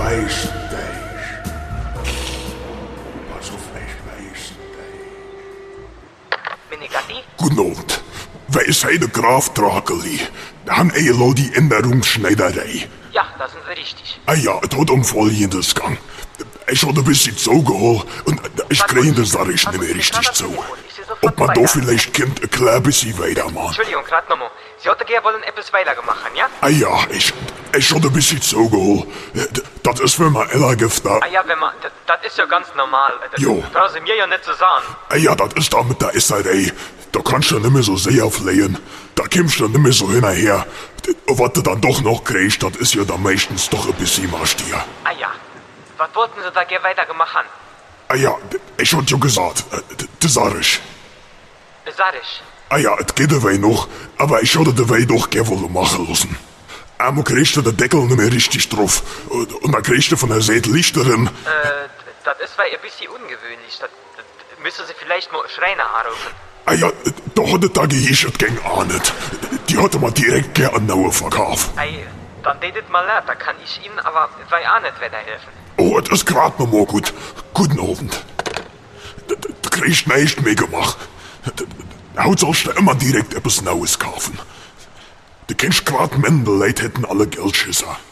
Pas op, wijs. Meneer Gatti? Guten Abend. Wij zijn de Graaf Drakeli. Dan eenlo die Änderungsschneiderei. Ja, da sind Sie richtig. Ah ja, het had om Folgendes gang. Ich hatte ein bisschen zugeholt und ich kriege das da nicht mehr richtig zu. Ob man da vielleicht kennt, ein klein bisschen weitermachen. Entschuldigung, gerade nochmal. Sie hätten gerne wollen etwas weitergemacht haben, ja? Ah ja, ich hatte ein bisschen zugeholt. Das ist, wenn man Ella gibt da. Ah ja, wenn man... Das ist ja ganz normal. Das Jo. brauchen Sie mir ja nicht zu sagen. Ah ja, das ist da mit der Esserei. Da kannst du nicht mehr so sehr flehen. Da kommst du nicht mehr so hinterher. Was du dann doch noch kriegst, das ist ja dann meistens doch ein bisschen Marstier. Ah ja. Was wollten Sie da gerne weitergemacht haben? Ah ja, ich hatte ja gesagt, das sag ich. Sag ich. Ah ja, es geht dabei noch, aber ich hatte dabei doch gerne wollen machen lassen. Einmal kriegst du den Deckel nicht mehr richtig drauf. Und dann kriegst du von der Seite Lichterin. Das ist zwar ein bisschen ungewöhnlich. Das müssen Sie vielleicht mal einen Schreiner anrufen. Ah ja, da hatte da geheischert gegen Ahnet. Die hatte man direkt gerne an Naue verkauft. Ei, dann redet mal leid, da kann ich Ihnen aber bei auch nicht weiterhelfen. Oh, es ist grad noch mal gut. Guten Abend. Du kriegst nicht mehr gemacht. Heute sollst du immer direkt etwas Neues kaufen. Du kennst grad Mendel, Leute hätten alle Geldschisser.